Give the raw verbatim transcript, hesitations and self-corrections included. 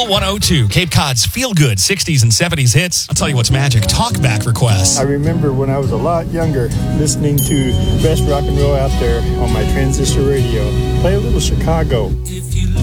one oh two, Cape Cod's feel-good sixties and seventies hits. I'll tell you what's magic. Talkback requests. I remember when I was a lot younger listening to best rock and roll out there on my transistor radio. Play a little Chicago. If you